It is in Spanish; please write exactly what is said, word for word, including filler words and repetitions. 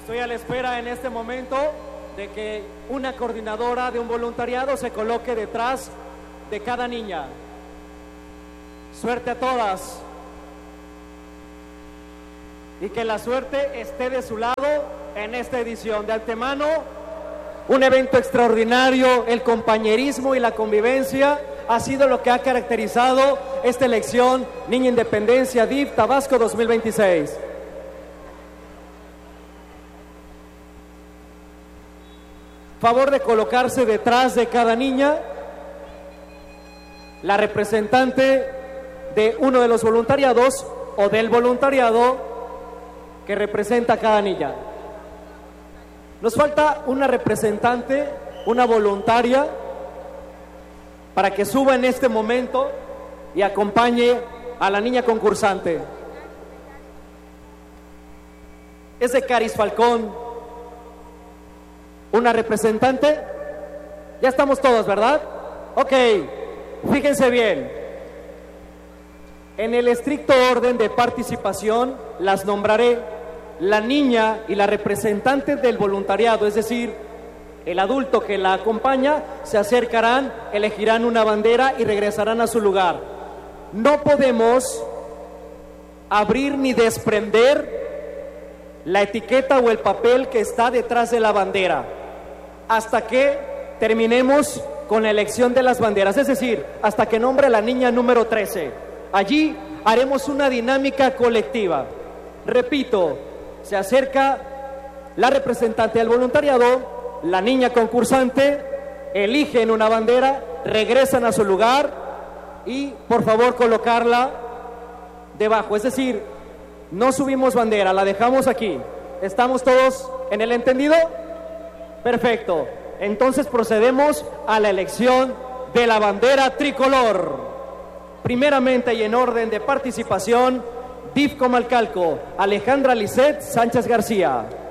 Estoy a la espera en este momento de que una coordinadora de un voluntariado se coloque detrás de cada niña. Suerte a todas. Y que la suerte esté de su lado en esta edición. De antemano, un evento extraordinario, el compañerismo y la convivencia ha sido lo que ha caracterizado esta elección Niña Independencia D I F Tabasco dos mil veintiséis. Favor de colocarse detrás de cada niña la representante de uno de los voluntariados o del voluntariado que representa a cada niña. Nos falta una representante, una voluntaria, para que suba en este momento y acompañe a la niña concursante. Es de Caris Falcón. ¿Una representante? Ya estamos todos, ¿verdad? Ok, fíjense bien. En el estricto orden de participación las nombraré. La niña y la representante del voluntariado, es decir, el adulto que la acompaña, se acercarán, elegirán una bandera y regresarán a su lugar. No podemos abrir ni desprender la etiqueta o el papel que está detrás de la bandera hasta que terminemos con la elección de las banderas, es decir, hasta que nombre a la niña número trece. Allí haremos una dinámica colectiva. Repito, se acerca la representante del voluntariado, la niña concursante, eligen una bandera, regresan a su lugar y por favor colocarla debajo, es decir, no subimos bandera, la dejamos aquí. ¿Estamos todos en el entendido? Perfecto. Entonces procedemos a la elección de la bandera tricolor. Primeramente y en orden de participación, D I F Comalcalco, Alejandra Lisset Sánchez García.